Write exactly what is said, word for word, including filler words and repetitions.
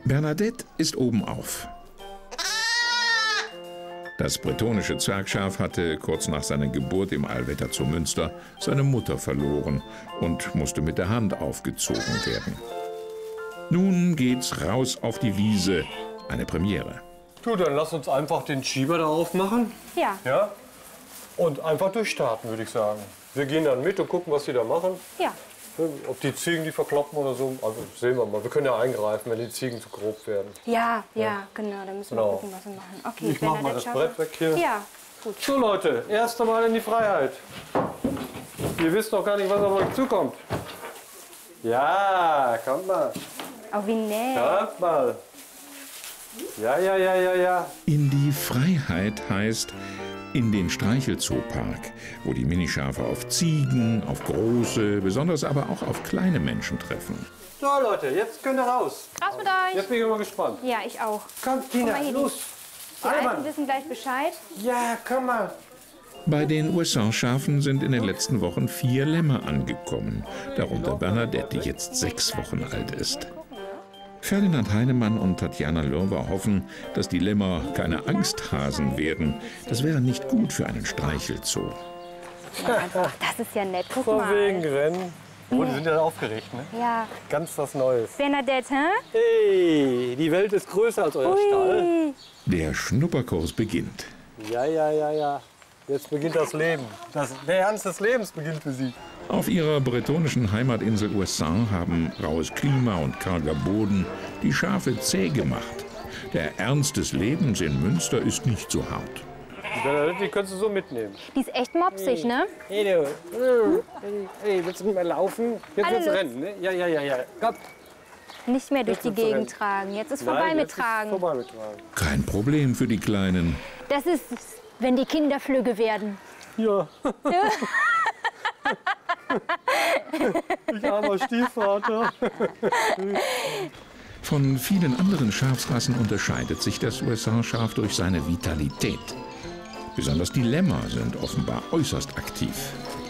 Bernadette ist obenauf. Das bretonische Zwergschaf hatte kurz nach seiner Geburt im Allwetter zu Münster seine Mutter verloren und musste mit der Hand aufgezogen werden. Nun geht's raus auf die Wiese, eine Premiere. Du, dann lass uns einfach den Schieber da aufmachen. Ja. Ja? Und einfach durchstarten, würde ich sagen. Wir gehen dann mit und gucken, was die da machen. Ja. Ob die Ziegen die verkloppen oder so, also sehen wir mal. Wir können ja eingreifen, wenn die Ziegen zu grob werden. Ja, ja, ja. genau. Dann müssen wir Genau. gucken, was wir machen. Okay, Ich mach mal das Brett weg hier. Ja, gut. So Leute, erst einmal in die Freiheit. Ihr wisst noch gar nicht, was auf euch zukommt. Ja, kommt mal. Oh, wie nett. Kommt mal. Ja, ja, ja, ja, ja. In die Freiheit heißt in den Streichelzoopark, wo die Minischafe auf Ziegen, auf große, besonders aber auch auf kleine Menschen treffen. So Leute, jetzt könnt ihr raus. Raus mit euch. Jetzt bin ich mal gespannt. Ja, ich auch. Kommt, Tina, Guck mal hier, los. Die Alten Alban. wissen gleich Bescheid. Ja, komm mal. Bei den Ouessant-Schafen sind in den letzten Wochen vier Lämmer angekommen, darunter Bernadette, die jetzt sechs Wochen alt ist. Ferdinand Heinemann und Tatjana Löwer hoffen, dass die Lämmer keine Angsthasen werden. Das wäre nicht gut für einen Streichelzoo. Ach, das ist ja nett. Guck Von mal. wegen Rennen. Oh, die sind ja aufgeregt, ne? Ja. Ganz was Neues. Bernadette, hä? Hey, die Welt ist größer als euer Stall. Ui. Der Schnupperkurs beginnt. Ja, ja, ja, ja. Jetzt beginnt das Leben. Das, der Ernst des Lebens beginnt für sie. Auf ihrer bretonischen Heimatinsel Ouessant haben raues Klima und karger Boden die Schafe zäh gemacht. Der Ernst des Lebens in Münster ist nicht so hart. Die kannst du so mitnehmen. Die ist echt mopsig, ne? Hey, du. Hey, hey, willst du mit mir laufen? Jetzt Alle willst du Lust. rennen, ne? Ja, ja, ja, ja. Komm. Nicht mehr durch Jetzt die wird's Gegend rennen. tragen. Jetzt ist vorbei Nein, mit jetzt ist Tragen. vorbei mit Tragen. Kein Problem für die Kleinen. Das ist, wenn die Kinder flügge werden. Ja. Ich armer Stiefvater. Von vielen anderen Schafsrassen unterscheidet sich das Ouessant-Schaf durch seine Vitalität. Besonders die Lämmer sind offenbar äußerst aktiv.